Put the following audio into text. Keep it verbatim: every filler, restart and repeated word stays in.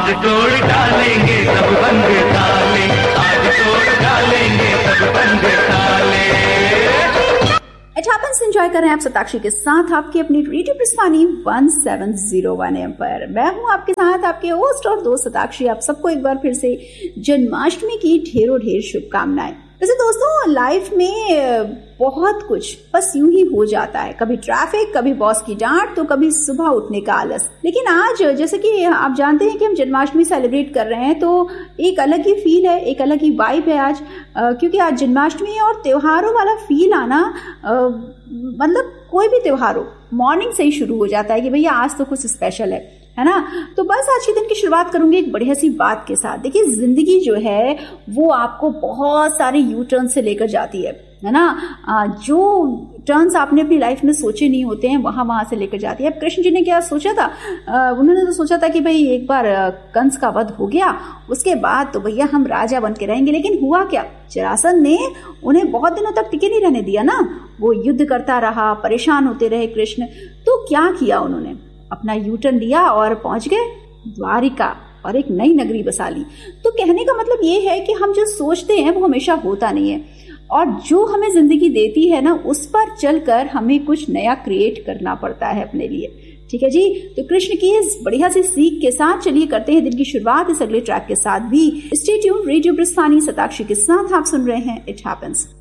आज तोड़ डालेंगे सब बंद ताले, आज तोड़ डालेंगे सब बंद ताले। इट हैपेंस एंजॉय कर रहे हैं आप सताक्षी के साथ आपकी अपनी radio पुष्पानी one seven zero one M पर। मैं हूं आपके साथ आपके होस्ट और दोस्त सताक्षी। आप सबको एक बार फिर से जन्माष्टमी की ढेरों ढेर शुभकामनाएं। वैसे दोस्तों लाइफ में बहुत कुछ बस यूं ही हो जाता है, कभी ट्रैफिक, कभी बॉस की डांट, तो कभी सुबह उठने का आलस। लेकिन आज जैसे कि आप जानते हैं कि हम जन्माष्टमी सेलिब्रेट कर रहे हैं, तो एक अलग ही फील है, एक अलग ही वाइब है आज, क्योंकि आज जन्माष्टमी है और त्योहारों वाला फील आना, मतलब कोई भी त्योहार हो मॉर्निंग से ही शुरू हो जाता है कि भैया आज तो कुछ स्पेशल है है ना। तो बस आज के दिन की शुरुआत करूंगी एक बढ़िया सी बात के साथ। देखिए जिंदगी जो है वो आपको बहुत सारे यू टर्न से लेकर जाती है है ना। जो टर्न्स आपने अपनी लाइफ में सोचे नहीं होते हैं वहां वहां से लेकर जाती है। अब कृष्ण जी ने क्या सोचा था, उन्होंने तो सोचा था कि भाई एक बार कंस का वध हो गया उसके बाद तो भैया हम राजा बन के रहेंगे। लेकिन हुआ क्या, जरासंध ने उन्हें बहुत दिनों तक टिके नहीं रहने दिया ना। वो युद्ध करता रहा, परेशान होते रहे कृष्ण। तो क्या किया उन्होंने, अपना यू टर्न लिया और पहुंच गए द्वारिका और एक नई नगरी बसा ली। तो कहने का मतलब ये है कि हम जो सोचते हैं वो हमेशा होता नहीं है, और जो हमें जिंदगी देती है ना उस पर चलकर हमें कुछ नया क्रिएट करना पड़ता है अपने लिए। ठीक है जी, तो कृष्ण की इस बढ़िया सी सीख के साथ चलिए करते हैं दिन की शुरुआत इस अगले ट्रैक के साथ भी। स्टे ट्यून्ड, रेडियो पुष्पानी सताक्षी के साथ आप सुन रहे हैं इट हैपेंस।